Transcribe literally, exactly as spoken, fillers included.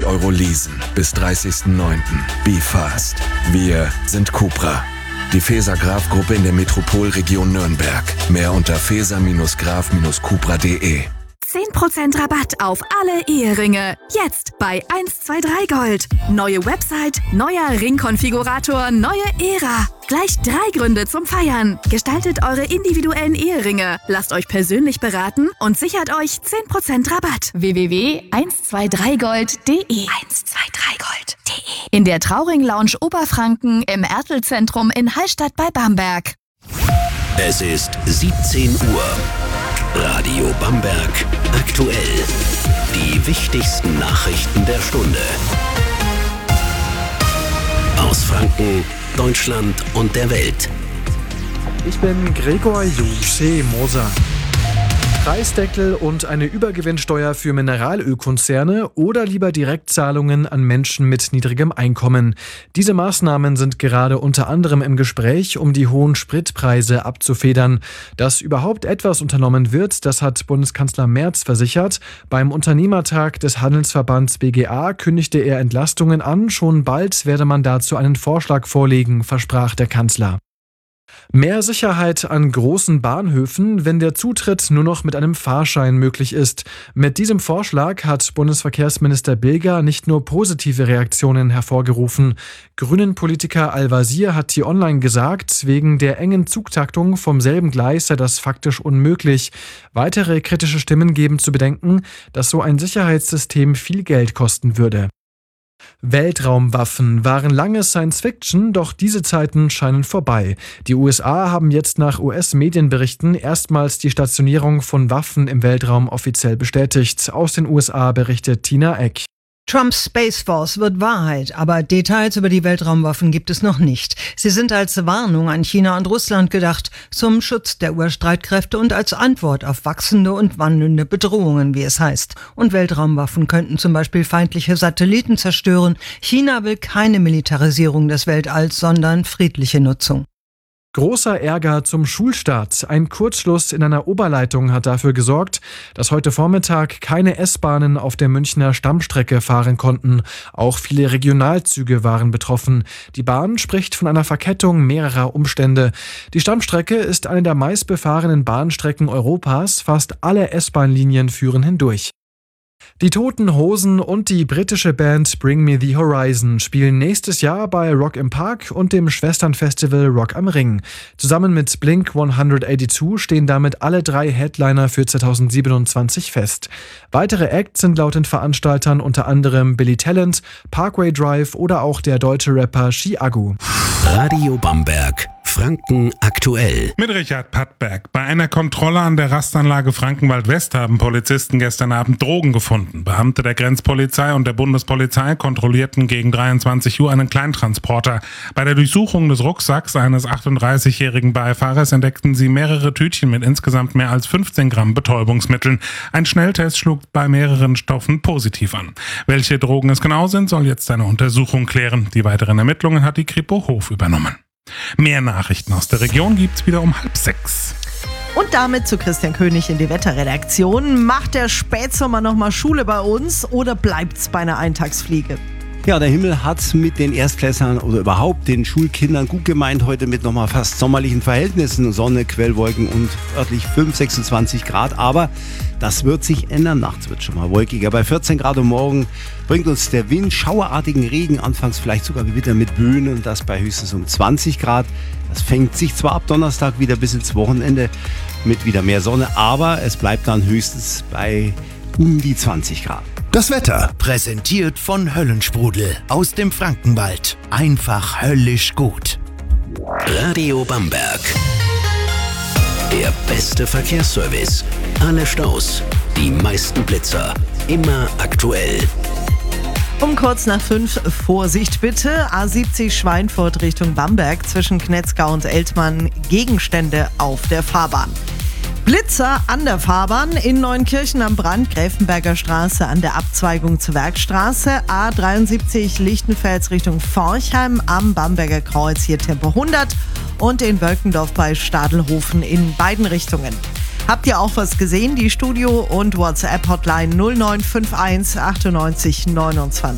Euro leasen. Bis dreißigsten neunten Be fast. Wir sind Cupra. Die Faeser-Graf-Gruppe in der Metropolregion Nürnberg. Mehr unter faeser Graf Cupra punkt de. zehn Prozent Rabatt auf alle Eheringe. Jetzt bei eins zwei drei Gold. Neue Website, neuer Ringkonfigurator, neue Ära. Gleich drei Gründe zum Feiern. Gestaltet eure individuellen Eheringe. Lasst euch persönlich beraten und sichert euch zehn Prozent Rabatt. w w w punkt eins zwei drei gold punkt de eins zwei drei gold punkt de. In der Trauring Lounge Oberfranken im Ertel-Zentrum in Hallstatt bei Bamberg. Es ist siebzehn Uhr. Radio Bamberg aktuell. Die wichtigsten Nachrichten der Stunde. Aus Franken, Deutschland und der Welt. Ich bin Gregor Juche-Moser. Preisdeckel und eine Übergewinnsteuer für Mineralölkonzerne oder lieber Direktzahlungen an Menschen mit niedrigem Einkommen. Diese Maßnahmen sind gerade unter anderem im Gespräch, um die hohen Spritpreise abzufedern. Dass überhaupt etwas unternommen wird, das hat Bundeskanzler Merz versichert. Beim Unternehmertag des Handelsverbands B G A kündigte er Entlastungen an. Schon bald werde man dazu einen Vorschlag vorlegen, versprach der Kanzler. Mehr Sicherheit an großen Bahnhöfen, wenn der Zutritt nur noch mit einem Fahrschein möglich ist. Mit diesem Vorschlag hat Bundesverkehrsminister Bilger nicht nur positive Reaktionen hervorgerufen. Grünen-Politiker Al-Wazir hat hier online gesagt, wegen der engen Zugtaktung vom selben Gleis sei das faktisch unmöglich. Weitere kritische Stimmen geben zu bedenken, dass so ein Sicherheitssystem viel Geld kosten würde. Weltraumwaffen waren lange Science-Fiction, doch diese Zeiten scheinen vorbei. Die U S A haben jetzt nach U S-Medienberichten erstmals die Stationierung von Waffen im Weltraum offiziell bestätigt. Aus den U S A berichtet Tina Eck. Trumps Space Force wird Wahrheit, aber Details über die Weltraumwaffen gibt es noch nicht. Sie sind als Warnung an China und Russland gedacht, zum Schutz der Urstreitkräfte und als Antwort auf wachsende und wandelnde Bedrohungen, wie es heißt. Und Weltraumwaffen könnten zum Beispiel feindliche Satelliten zerstören. China will keine Militarisierung des Weltalls, sondern friedliche Nutzung. Großer Ärger zum Schulstart. Ein Kurzschluss in einer Oberleitung hat dafür gesorgt, dass heute Vormittag keine S-Bahnen auf der Münchner Stammstrecke fahren konnten. Auch viele Regionalzüge waren betroffen. Die Bahn spricht von einer Verkettung mehrerer Umstände. Die Stammstrecke ist eine der meistbefahrenen Bahnstrecken Europas. Fast alle S-Bahn-Linien führen hindurch. Die Toten Hosen und die britische Band Bring Me the Horizon spielen nächstes Jahr bei Rock im Park und dem Schwesternfestival Rock am Ring. Zusammen mit Blink hundertzweiundachtzig stehen damit alle drei Headliner für zweitausendsiebenundzwanzig fest. Weitere Acts sind laut den Veranstaltern unter anderem Billy Talent, Parkway Drive oder auch der deutsche Rapper Chiago. Radio Bamberg, Franken aktuell. Mit Richard Pattberg. Bei einer Kontrolle an der Rastanlage Frankenwald-West haben Polizisten gestern Abend Drogen gefunden. Beamte der Grenzpolizei und der Bundespolizei kontrollierten gegen dreiundzwanzig Uhr einen Kleintransporter. Bei der Durchsuchung des Rucksacks eines achtunddreißigjährigen Beifahrers entdeckten sie mehrere Tütchen mit insgesamt mehr als fünfzehn Gramm Betäubungsmitteln. Ein Schnelltest schlug bei mehreren Stoffen positiv an. Welche Drogen es genau sind, soll jetzt eine Untersuchung klären. Die weiteren Ermittlungen hat die Kripo Hof übernommen. Mehr Nachrichten aus der Region gibt's wieder um halb sechs. Und damit zu Christian König in die Wetterredaktion. Macht der Spätsommer nochmal Schule bei uns oder bleibt's bei einer Eintagsfliege? Ja, der Himmel hat mit den Erstklässlern oder überhaupt den Schulkindern gut gemeint. Heute mit nochmal fast sommerlichen Verhältnissen. Sonne, Quellwolken und örtlich fünf, sechsundzwanzig Grad. Aber das wird sich ändern. Nachts wird schon mal wolkiger. Bei vierzehn Grad und morgen bringt uns der Wind schauerartigen Regen. Anfangs vielleicht sogar Gewitter mit Böen und das bei höchstens um zwanzig Grad. Das fängt sich zwar ab Donnerstag wieder bis ins Wochenende mit wieder mehr Sonne. Aber es bleibt dann höchstens bei um die zwanzig Grad. Das Wetter, präsentiert von Höllensprudel aus dem Frankenwald. Einfach höllisch gut. Radio Bamberg. Der beste Verkehrsservice. Alle Staus, die meisten Blitzer. Immer aktuell. Um kurz nach fünf, Vorsicht bitte. A siebzig Schweinfurt Richtung Bamberg zwischen Knetzgau und Eltmann. Gegenstände auf der Fahrbahn. Blitzer an der Fahrbahn in Neunkirchen am Brand, Gräfenberger Straße an der Abzweigung zur Werkstraße, A dreiundsiebzig Lichtenfels Richtung Forchheim am Bamberger Kreuz, hier Tempo hundert und in Wölkendorf bei Stadelhofen in beiden Richtungen. Habt ihr auch was gesehen? Die Studio- und WhatsApp-Hotline null neun fünf eins achtundneunzig neunundzwanzig.